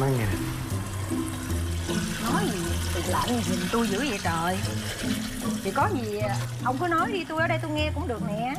Nói nghe nè. Nói gì tự lạnh nhìn tôi dữ vậy trời? Thì có gì ông cứ nói đi, tôi ở đây tôi nghe cũng được nè.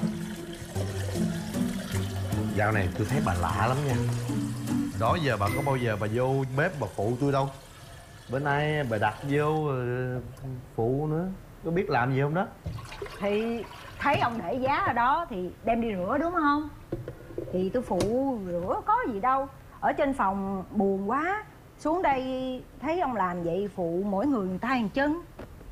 Dạo này tôi thấy bà lạ lắm nha. Đó giờ bà có bao giờ bà vô bếp bà phụ tôi đâu. Bữa nay bà đặt vô phụ nữa. Có biết làm gì không đó? Thì thấy ông để giá ở đó thì đem đi rửa đúng không? Thì tôi phụ rửa có gì đâu. Ở trên phòng buồn quá, xuống đây thấy ông làm vậy phụ mỗi người tay một chân.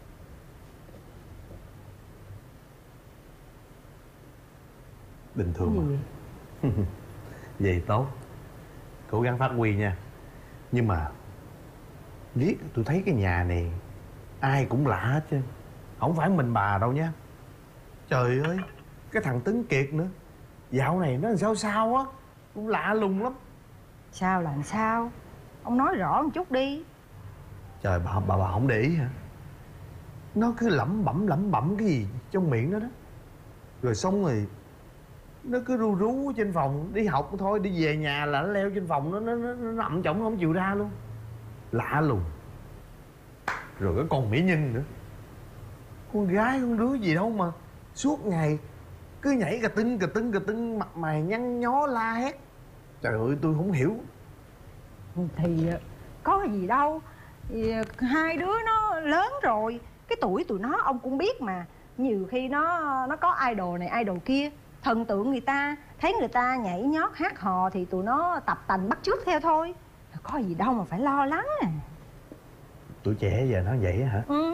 Bình thường mà. Vậy tốt. Cố gắng phát huy nha. Nhưng mà riết tôi thấy cái nhà này ai cũng lạ hết trơn. Không phải mình bà đâu nha. Trời ơi, cái thằng Tấn Kiệt nữa. Dạo này nó làm sao sao á, cũng lạ lùng lắm. Sao là sao? Ông nói rõ một chút đi. Trời, bà không để ý hả? Nó cứ lẩm bẩm cái gì trong miệng đó đó. Rồi xong rồi nó cứ ru rú trên phòng. Đi học thôi, đi về nhà là nó leo trên phòng. Nó nằm chổng không chịu ra luôn. Lạ lùng. Rồi cái con mỹ nhân nữa. Con gái con đứa gì đâu mà suốt ngày cứ nhảy cà tưng mặt mày nhăn nhó la hét. Trời ơi, tôi không hiểu. Thì có gì đâu. Thì hai đứa nó lớn rồi, cái tuổi tụi nó ông cũng biết mà. Nhiều khi nó có idol này idol kia, thần tượng người ta, thấy người ta nhảy nhót hát hò thì tụi nó tập tành bắt chước theo thôi. Có gì đâu mà phải lo lắng à. Tuổi trẻ giờ nó vậy hả? Ừ.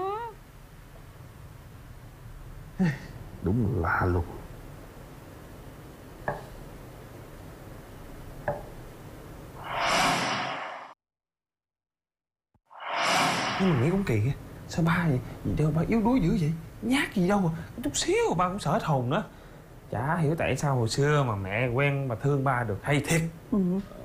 Đúng lạ luôn. Nhưng mà nghĩ cũng kỳ. Sao ba vậy? Gì đâu ba yếu đuối dữ vậy? Nhát gì đâu mà chút xíu mà ba cũng sợ hết hồn nữa. Chả hiểu tại sao hồi xưa mà mẹ quen mà thương ba được hay thiệt. Ừ.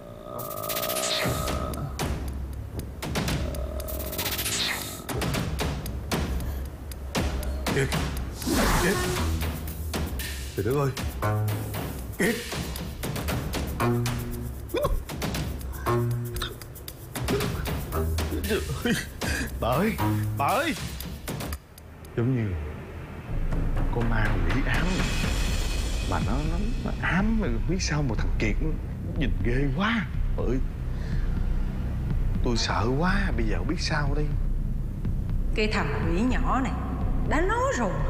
Kiệt, Kiệt, trời đất ơi, Kiệt. Trời ơi, bà ơi, giống như con ma quỷ ám. Mà nó ám mà biết sao mà thằng Kiệt nó nhìn ghê quá. Ơi, tôi sợ quá, bây giờ không biết sao đây. Cái thằng quỷ nhỏ này đã nói rồi,